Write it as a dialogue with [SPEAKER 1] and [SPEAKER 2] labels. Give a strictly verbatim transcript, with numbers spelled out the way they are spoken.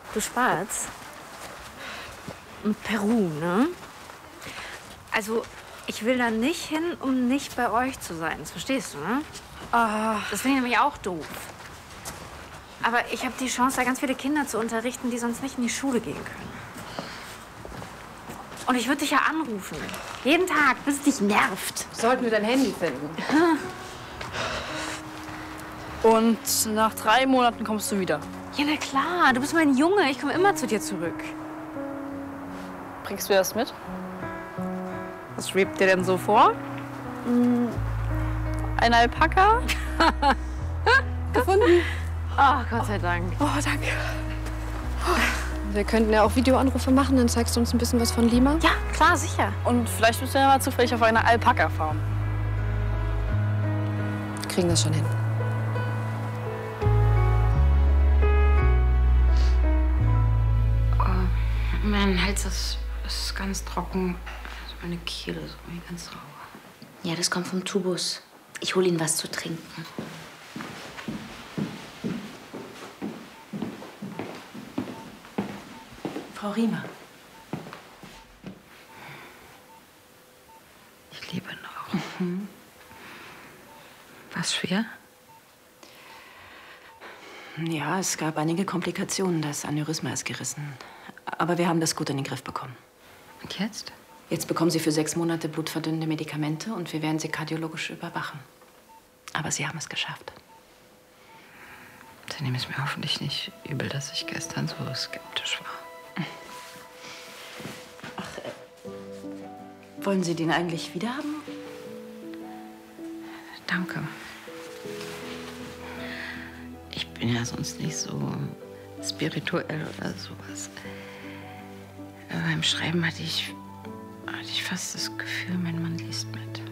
[SPEAKER 1] Du Spatz. Und Peru, ne? Also, ich will da nicht hin, um nicht bei euch zu sein. Das verstehst du, ne?
[SPEAKER 2] Ah.
[SPEAKER 1] Das finde ich nämlich auch doof. Aber ich habe die Chance, da ganz viele Kinder zu unterrichten, die sonst nicht in die Schule gehen können. Und ich würde dich ja anrufen. Jeden Tag, bis es dich nervt.
[SPEAKER 2] Sollten wir dein Handy finden. Und nach drei Monaten kommst du wieder.
[SPEAKER 1] Ja, na klar. Du bist mein Junge. Ich komme immer zu dir zurück.
[SPEAKER 2] Bringst du das mit? Was schwebt dir denn so vor? Hm, ein Alpaka?
[SPEAKER 1] Gefunden. Oh, Gott sei Dank.
[SPEAKER 2] Oh, danke.
[SPEAKER 3] Wir könnten ja auch Videoanrufe machen, dann zeigst du uns ein bisschen was von Lima.
[SPEAKER 1] Ja, klar, sicher.
[SPEAKER 2] Und vielleicht bist du ja mal zufällig auf einer Alpaka-Farm.
[SPEAKER 3] Kriegen das schon hin.
[SPEAKER 4] Oh, mein Hals ist, ist ganz trocken. Also meine Kehle ist irgendwie ganz rau.
[SPEAKER 5] Ja, das kommt vom Tubus. Ich hole Ihnen was zu trinken.
[SPEAKER 4] Frau Riemer. Ich lebe noch. Mhm. War's schwer?
[SPEAKER 6] Ja, es gab einige Komplikationen. Das Aneurysma ist gerissen. Aber wir haben das gut in den Griff bekommen.
[SPEAKER 4] Und jetzt?
[SPEAKER 6] Jetzt bekommen Sie für sechs Monate blutverdünnende Medikamente und wir werden Sie kardiologisch überwachen. Aber Sie haben es geschafft.
[SPEAKER 4] Sie nehmen es mir hoffentlich nicht übel, dass ich gestern so skeptisch war.
[SPEAKER 6] Ach, äh, wollen Sie den eigentlich wiederhaben?
[SPEAKER 4] Danke. Ich bin ja sonst nicht so spirituell oder sowas. Aber beim Schreiben hatte ich, hatte ich fast das Gefühl, mein Mann liest mit.